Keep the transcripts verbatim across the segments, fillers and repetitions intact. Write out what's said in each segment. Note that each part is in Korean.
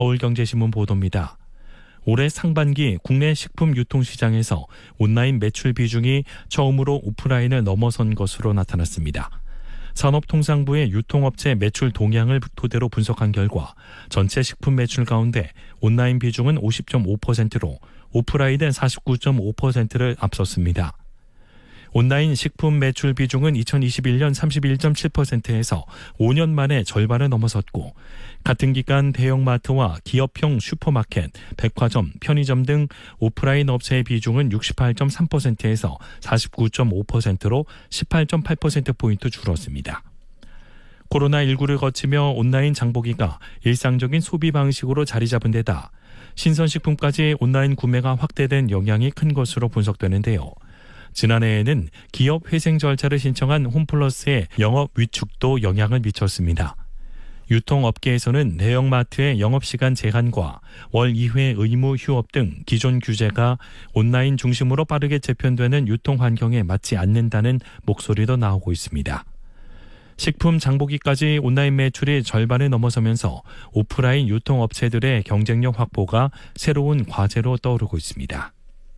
서울경제신문 보도입니다. 올해 상반기 국내 식품 유통시장에서 온라인 매출 비중이 처음으로 오프라인을 넘어선 것으로 나타났습니다. 산업통상부의 유통업체 매출 동향을 토대로 분석한 결과 전체 식품 매출 가운데 온라인 비중은 오십 점 오 퍼센트로 오프라인은 사십구 점 오 퍼센트를 앞섰습니다. 온라인 식품 매출 비중은 이천이십일 년 삼십일 점 칠 퍼센트에서 오 년 만에 절반을 넘어섰고 같은 기간 대형마트와 기업형 슈퍼마켓, 백화점, 편의점 등 오프라인 업체의 비중은 육십팔 점 삼 퍼센트에서 사십구 점 오 퍼센트로 십팔 점 팔 퍼센트포인트 줄었습니다. 코로나십구를 거치며 온라인 장보기가 일상적인 소비 방식으로 자리 잡은 데다 신선식품까지 온라인 구매가 확대된 영향이 큰 것으로 분석되는데요. 지난해에는 기업 회생 절차를 신청한 홈플러스의 영업 위축도 영향을 미쳤습니다. 유통업계에서는 대형마트의 영업시간 제한과 월 이 회 의무 휴업 등 기존 규제가 온라인 중심으로 빠르게 재편되는 유통 환경에 맞지 않는다는 목소리도 나오고 있습니다. 식품 장보기까지 온라인 매출이 절반을 넘어서면서 오프라인 유통업체들의 경쟁력 확보가 새로운 과제로 떠오르고 있습니다.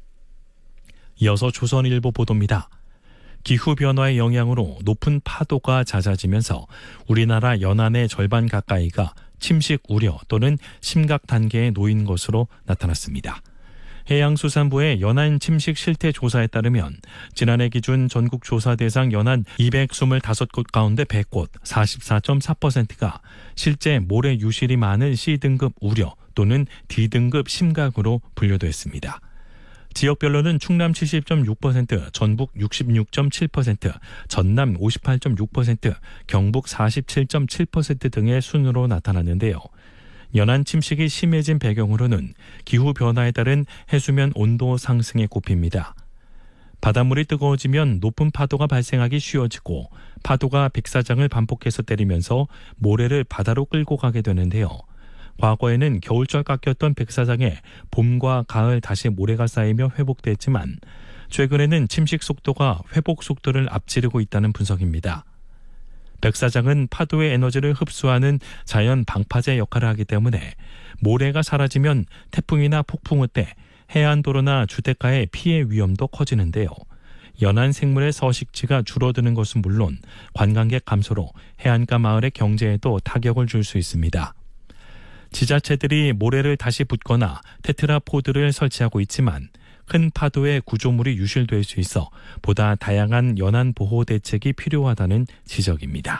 이어서 조선일보 보도입니다. 기후변화의 영향으로 높은 파도가 잦아지면서 우리나라 연안의 절반 가까이가 침식 우려 또는 심각 단계에 놓인 것으로 나타났습니다. 해양수산부의 연안 침식 실태 조사에 따르면 지난해 기준 전국 조사 대상 연안 이백이십오 곳 가운데 백 곳 사십사 점 사 퍼센트가 실제 모래 유실이 많은 C등급 우려 또는 D등급 심각으로 분류됐습니다. 지역별로는 충남 칠십 점 육 퍼센트, 전북 육십육 점 칠 퍼센트, 전남 오십팔 점 육 퍼센트, 경북 사십칠 점 칠 퍼센트 등의 순으로 나타났는데요. 연안 침식이 심해진 배경으로는 기후변화에 따른 해수면 온도 상승에 꼽힙니다. 바닷물이 뜨거워지면 높은 파도가 발생하기 쉬워지고 파도가 백사장을 반복해서 때리면서 모래를 바다로 끌고 가게 되는데요. 과거에는 겨울철 깎였던 백사장에 봄과 가을 다시 모래가 쌓이며 회복됐지만 최근에는 침식 속도가 회복 속도를 앞지르고 있다는 분석입니다. 백사장은 파도의 에너지를 흡수하는 자연 방파제 역할을 하기 때문에 모래가 사라지면 태풍이나 폭풍우 때 해안도로나 주택가의 피해 위험도 커지는데요. 연안 생물의 서식지가 줄어드는 것은 물론 관광객 감소로 해안가 마을의 경제에도 타격을 줄 수 있습니다. 지자체들이 모래를 다시 붓거나 테트라포드를 설치하고 있지만 큰 파도에 구조물이 유실될 수 있어 보다 다양한 연안 보호 대책이 필요하다는 지적입니다.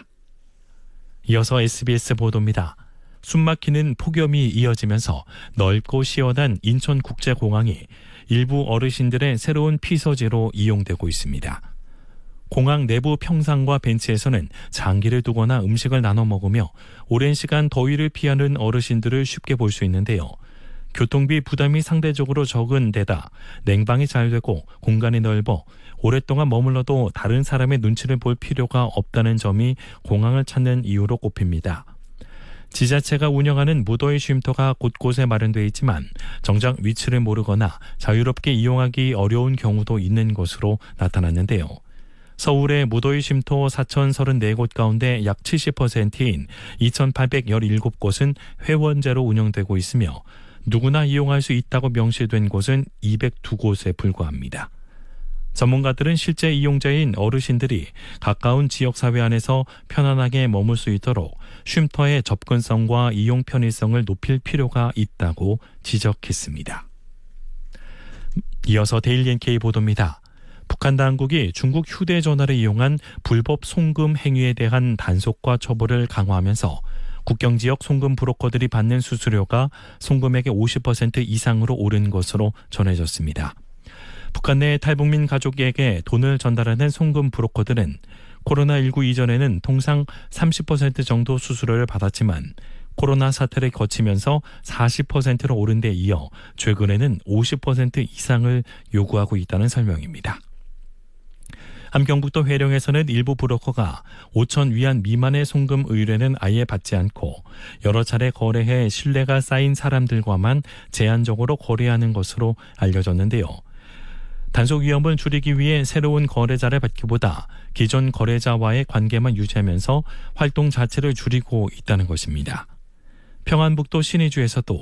이어서 에스비에스 보도입니다. 숨막히는 폭염이 이어지면서 넓고 시원한 인천국제공항이 일부 어르신들의 새로운 피서지로 이용되고 있습니다. 공항 내부 평상과 벤치에서는 장기를 두거나 음식을 나눠 먹으며 오랜 시간 더위를 피하는 어르신들을 쉽게 볼 수 있는데요. 교통비 부담이 상대적으로 적은 데다 냉방이 잘 되고 공간이 넓어 오랫동안 머물러도 다른 사람의 눈치를 볼 필요가 없다는 점이 공항을 찾는 이유로 꼽힙니다. 지자체가 운영하는 무더위 쉼터가 곳곳에 마련되어 있지만 정작 위치를 모르거나 자유롭게 이용하기 어려운 경우도 있는 것으로 나타났는데요. 서울의 무더위 쉼터 사천삼십사 곳 가운데 약 칠십 퍼센트인 이천팔백십칠 곳은 회원제로 운영되고 있으며 누구나 이용할 수 있다고 명시된 곳은 이백이 곳에 불과합니다. 전문가들은 실제 이용자인 어르신들이 가까운 지역사회 안에서 편안하게 머물 수 있도록 쉼터의 접근성과 이용 편의성을 높일 필요가 있다고 지적했습니다. 이어서 데일리 엔케이 보도입니다. 북한 당국이 중국 휴대전화를 이용한 불법 송금 행위에 대한 단속과 처벌을 강화하면서 국경지역 송금 브로커들이 받는 수수료가 송금액의 오십 퍼센트 이상으로 오른 것으로 전해졌습니다. 북한 내 탈북민 가족에게 돈을 전달하는 송금 브로커들은 코로나십구 이전에는 통상 삼십 퍼센트 정도 수수료를 받았지만 코로나 사태를 거치면서 사십 퍼센트로 오른 데 이어 최근에는 오십 퍼센트 이상을 요구하고 있다는 설명입니다. 함경북도 회령에서는 일부 브로커가 오천 위안 미만의 송금 의뢰는 아예 받지 않고 여러 차례 거래해 신뢰가 쌓인 사람들과만 제한적으로 거래하는 것으로 알려졌는데요. 단속 위험을 줄이기 위해 새로운 거래자를 받기보다 기존 거래자와의 관계만 유지하면서 활동 자체를 줄이고 있다는 것입니다. 평안북도 신의주에서도